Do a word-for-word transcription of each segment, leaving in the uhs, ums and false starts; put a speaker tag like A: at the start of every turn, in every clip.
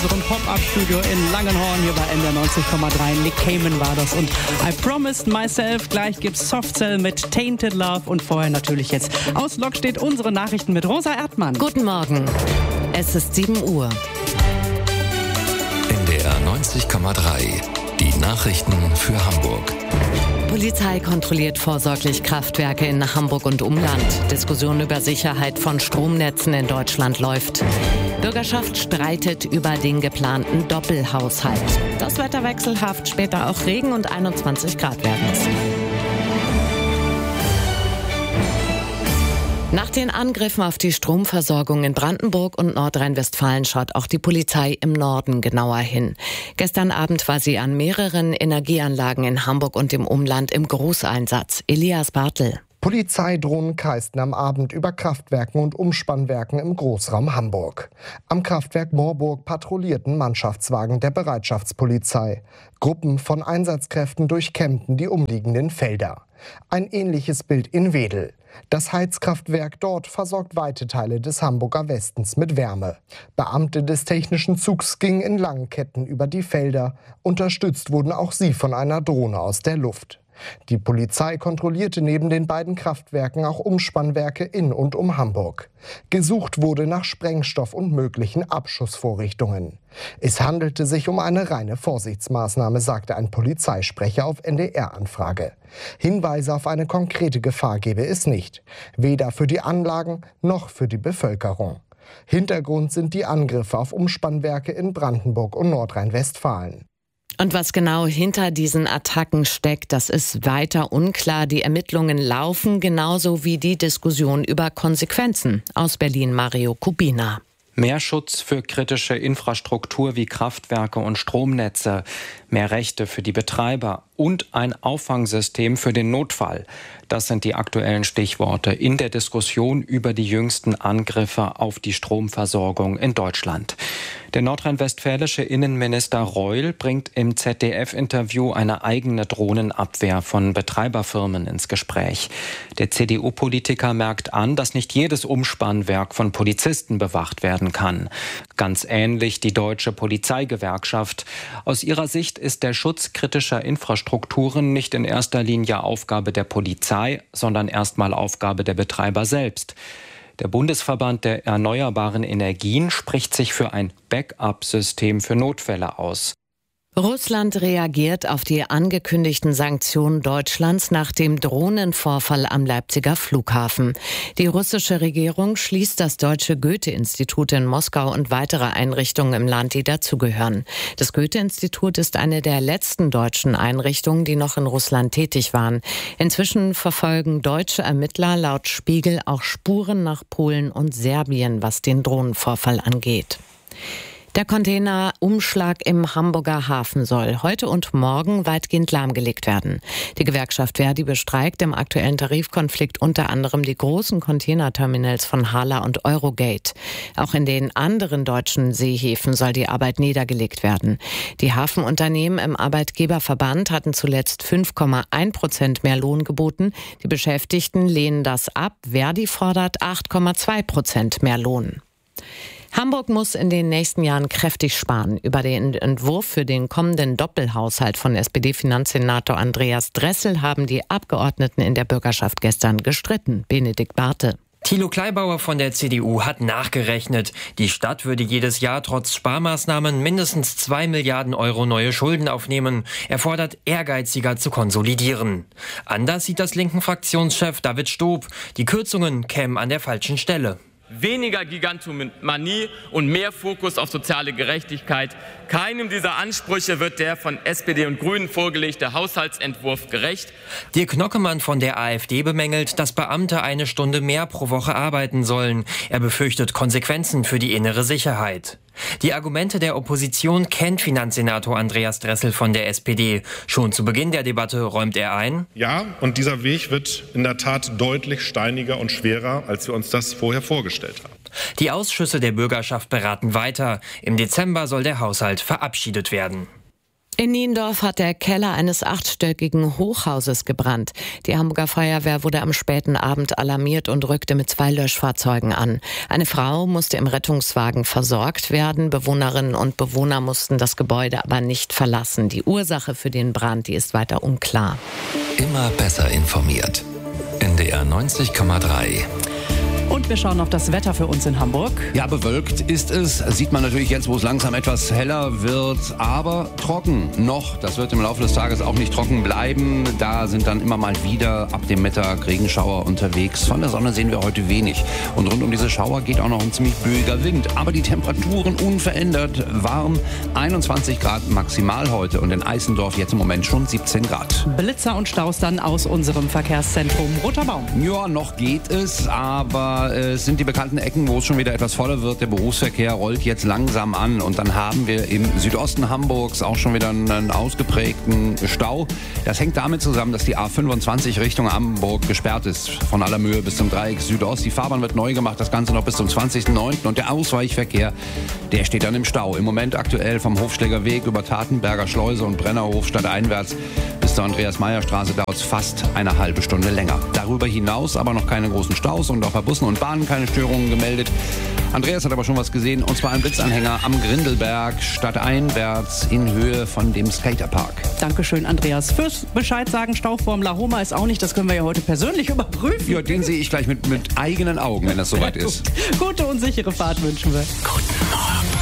A: unserem Pop-Up-Studio in Langenhorn hier bei N D R neunzig Komma drei. Nick Cayman war das und I Promised Myself. Gleich gibt's Soft Cell mit Tainted Love und vorher natürlich jetzt aus Lok steht unsere Nachrichten mit Rosa Erdmann.
B: Guten Morgen. Es ist sieben Uhr.
C: N D R neunzig Komma drei. Die Nachrichten für Hamburg.
B: Polizei kontrolliert vorsorglich Kraftwerke in Hamburg und Umland. Diskussion über Sicherheit von Stromnetzen in Deutschland läuft. Bürgerschaft streitet über den geplanten Doppelhaushalt. Das Wetter wechselhaft, später auch Regen und einundzwanzig Grad werden es. Nach den Angriffen auf die Stromversorgung in Brandenburg und Nordrhein-Westfalen schaut auch die Polizei im Norden genauer hin. Gestern Abend war sie an mehreren Energieanlagen in Hamburg und im Umland im Großeinsatz. Elias Bartel.
D: Polizeidrohnen kreisten am Abend über Kraftwerken und Umspannwerken im Großraum Hamburg. Am Kraftwerk Moorburg patrouillierten Mannschaftswagen der Bereitschaftspolizei. Gruppen von Einsatzkräften durchkämmten die umliegenden Felder. Ein ähnliches Bild in Wedel. Das Heizkraftwerk dort versorgt weite Teile des Hamburger Westens mit Wärme. Beamte des technischen Zugs gingen in langen Ketten über die Felder. Unterstützt wurden auch sie von einer Drohne aus der Luft. Die Polizei kontrollierte neben den beiden Kraftwerken auch Umspannwerke in und um Hamburg. Gesucht wurde nach Sprengstoff und möglichen Abschussvorrichtungen. Es handelte sich um eine reine Vorsichtsmaßnahme, sagte ein Polizeisprecher auf N D R-Anfrage. Hinweise auf eine konkrete Gefahr gebe es nicht, weder für die Anlagen noch für die Bevölkerung. Hintergrund sind die Angriffe auf Umspannwerke in Brandenburg und Nordrhein-Westfalen.
B: Und was genau hinter diesen Attacken steckt, das ist weiter unklar. Die Ermittlungen laufen, genauso wie die Diskussion über Konsequenzen. Aus Berlin Mario Kubina.
E: Mehr Schutz für kritische Infrastruktur wie Kraftwerke und Stromnetze, mehr Rechte für die Betreiber und ein Auffangsystem für den Notfall. Das sind die aktuellen Stichworte in der Diskussion über die jüngsten Angriffe auf die Stromversorgung in Deutschland. Der nordrhein-westfälische Innenminister Reul bringt im Z D F-Interview eine eigene Drohnenabwehr von Betreiberfirmen ins Gespräch. Der C D U-Politiker merkt an, dass nicht jedes Umspannwerk von Polizisten bewacht werden kann. Ganz ähnlich die Deutsche Polizeigewerkschaft. Aus ihrer Sicht ist der Schutz kritischer Infrastrukturen nicht in erster Linie Aufgabe der Polizei, sondern erstmal Aufgabe der Betreiber selbst. Der Bundesverband der erneuerbaren Energien spricht sich für ein Backup-System für Notfälle aus.
B: Russland reagiert auf die angekündigten Sanktionen Deutschlands nach dem Drohnenvorfall am Leipziger Flughafen. Die russische Regierung schließt das Deutsche Goethe-Institut in Moskau und weitere Einrichtungen im Land, die dazugehören. Das Goethe-Institut ist eine der letzten deutschen Einrichtungen, die noch in Russland tätig waren. Inzwischen verfolgen deutsche Ermittler laut Spiegel auch Spuren nach Polen und Serbien, was den Drohnenvorfall angeht. Der Containerumschlag im Hamburger Hafen soll heute und morgen weitgehend lahmgelegt werden. Die Gewerkschaft Verdi bestreikt im aktuellen Tarifkonflikt unter anderem die großen Containerterminals von Hala und Eurogate. Auch in den anderen deutschen Seehäfen soll die Arbeit niedergelegt werden. Die Hafenunternehmen im Arbeitgeberverband hatten zuletzt fünf Komma eins Prozent mehr Lohn geboten. Die Beschäftigten lehnen das ab. Verdi fordert acht Komma zwei Prozent mehr Lohn. Hamburg muss in den nächsten Jahren kräftig sparen. Über den Entwurf für den kommenden Doppelhaushalt von S P D-Finanzsenator Andreas Dressel haben die Abgeordneten in der Bürgerschaft gestern gestritten. Benedikt Barthe.
F: Thilo Kleibauer von der C D U hat nachgerechnet. Die Stadt würde jedes Jahr trotz Sparmaßnahmen mindestens zwei Milliarden Euro neue Schulden aufnehmen. Er fordert, ehrgeiziger zu konsolidieren. Anders sieht das linken Fraktionschef David Stob. Die Kürzungen kämen an der falschen Stelle.
G: Weniger Gigantomanie und mehr Fokus auf soziale Gerechtigkeit. Keinem dieser Ansprüche wird der von S P D und Grünen vorgelegte Haushaltsentwurf gerecht.
F: Dirk Nockemann von der AfD bemängelt, dass Beamte eine Stunde mehr pro Woche arbeiten sollen. Er befürchtet Konsequenzen für die innere Sicherheit. Die Argumente der Opposition kennt Finanzsenator Andreas Dressel von der S P D. Schon zu Beginn der Debatte räumt er ein:
H: Ja, und dieser Weg wird in der Tat deutlich steiniger und schwerer, als wir uns das vorher vorgestellt haben.
F: Die Ausschüsse der Bürgerschaft beraten weiter. Im Dezember soll der Haushalt verabschiedet werden.
B: In Niendorf hat der Keller eines achtstöckigen Hochhauses gebrannt. Die Hamburger Feuerwehr wurde am späten Abend alarmiert und rückte mit zwei Löschfahrzeugen an. Eine Frau musste im Rettungswagen versorgt werden. Bewohnerinnen und Bewohner mussten das Gebäude aber nicht verlassen. Die Ursache für den Brand, die ist weiter unklar.
C: Immer besser informiert. N D R neunzig Komma drei.
A: Und wir schauen auf das Wetter für uns in Hamburg.
I: Ja, bewölkt ist es. Sieht man natürlich jetzt, wo es langsam etwas heller wird. Aber trocken noch. Das wird im Laufe des Tages auch nicht trocken bleiben. Da sind dann immer mal wieder ab dem Mittag Regenschauer unterwegs. Von der Sonne sehen wir heute wenig. Und rund um diese Schauer geht auch noch ein ziemlich böiger Wind. Aber die Temperaturen unverändert warm. einundzwanzig Grad maximal heute. Und in Eisendorf jetzt im Moment schon siebzehn Grad.
A: Blitzer und Staus dann aus unserem Verkehrszentrum Roter Baum.
I: Ja, noch geht es, aber es sind die bekannten Ecken, wo es schon wieder etwas voller wird. Der Berufsverkehr rollt jetzt langsam an und dann haben wir im Südosten Hamburgs auch schon wieder einen ausgeprägten Stau. Das hängt damit zusammen, dass die A fünfundzwanzig Richtung Hamburg gesperrt ist. Von Allermöhe bis zum Dreieck Südost. Die Fahrbahn wird neu gemacht, das Ganze noch bis zum zwanzigsten neunten Und der Ausweichverkehr, der steht dann im Stau. Im Moment aktuell vom Hofschläger Weg über Tatenberger Schleuse und Brennerhof stadteinwärts bis zur Andreas-Meyer-Straße dauert es fast eine halbe Stunde länger. Darüber hinaus aber noch keine großen Staus und auch bei Bussen und Bahnen keine Störungen gemeldet. Andreas hat aber schon was gesehen, und zwar ein Blitzanhänger am Grindelberg, stadteinwärts in Höhe von dem Skaterpark.
A: Dankeschön, Andreas. Fürs Bescheid sagen, Stau vorm La Homa ist auch nicht, das können wir ja heute persönlich überprüfen.
I: Ja, den sehe ich gleich mit, mit eigenen Augen, wenn das soweit ist.
A: Gute und sichere Fahrt wünschen wir.
C: Guten Morgen,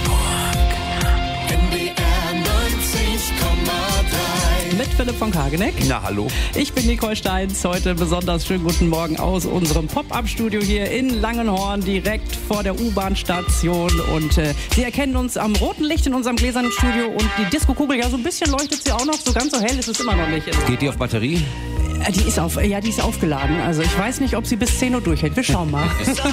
C: Hamburg.
J: N D R neunzig Komma drei.
A: Mit Philipp von Kageneck.
I: Na, hallo.
A: Ich bin Nicole Steins. Heute besonders schönen guten Morgen aus unserem Pop-Up-Studio hier in Langenhorn, direkt vor der U-Bahn-Station. Und äh, Sie erkennen uns am roten Licht in unserem gläsernen Studio. Und die Disco-Kugel, ja, so ein bisschen leuchtet sie auch noch. So ganz so hell ist es immer noch nicht.
I: Geht die auf Batterie?
A: Die ist auf, ja, die ist aufgeladen. Also ich weiß nicht, ob sie bis zehn Uhr durchhält. Wir schauen mal.